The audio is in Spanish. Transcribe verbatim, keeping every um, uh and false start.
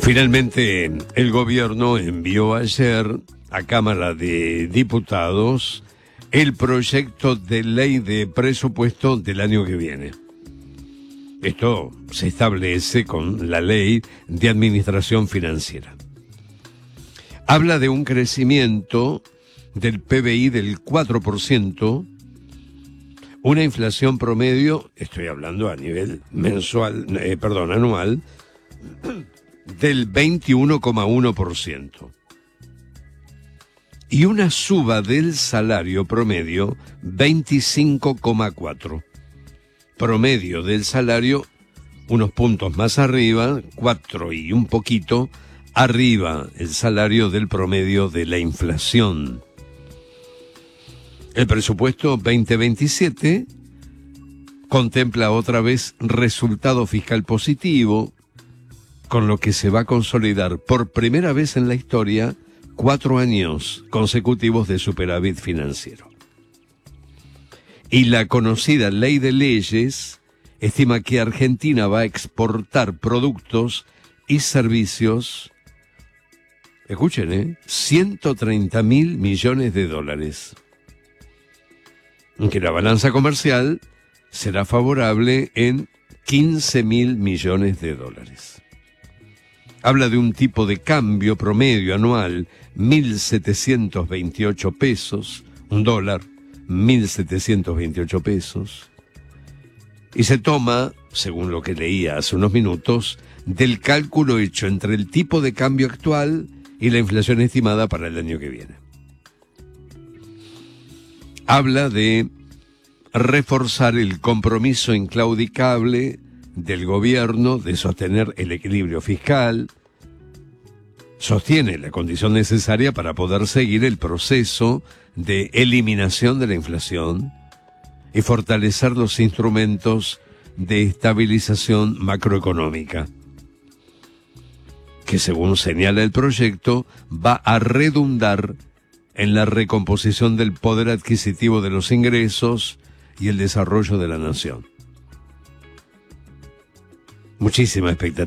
Finalmente, el gobierno envió ayer a Cámara de Diputados el proyecto de ley de presupuesto del año que viene. Esto se establece con la Ley de Administración Financiera. Habla de un crecimiento del P B I del cuatro por ciento, una inflación promedio, estoy hablando a nivel mensual, eh, perdón, anual, del veintiuno coma uno por ciento. Y una suba del salario promedio veinticinco coma cuatro por ciento. Promedio del salario unos puntos más arriba, cuatro y un poquito, arriba el salario del promedio de la inflación. El presupuesto veinte veintisiete contempla otra vez resultado fiscal positivo, con lo que se va a consolidar por primera vez en la historia cuatro años consecutivos de superávit financiero. Y la conocida ley de leyes estima que Argentina va a exportar productos y servicios, escuchen, ¿eh? ciento treinta mil millones de dólares. Que la balanza comercial será favorable en quince mil millones de dólares. Habla de un tipo de cambio promedio anual, mil setecientos veintiocho pesos, un dólar, mil setecientos veintiocho pesos. Y se toma, según lo que leía hace unos minutos, del cálculo hecho entre el tipo de cambio actual y la inflación estimada para el año que viene. Habla de reforzar el compromiso inclaudicable del gobierno de sostener el equilibrio fiscal, sostiene la condición necesaria para poder seguir el proceso de eliminación de la inflación y fortalecer los instrumentos de estabilización macroeconómica, que según señala el proyecto va a redundar en la recomposición del poder adquisitivo de los ingresos y el desarrollo de la nación. Muchísima expectativa.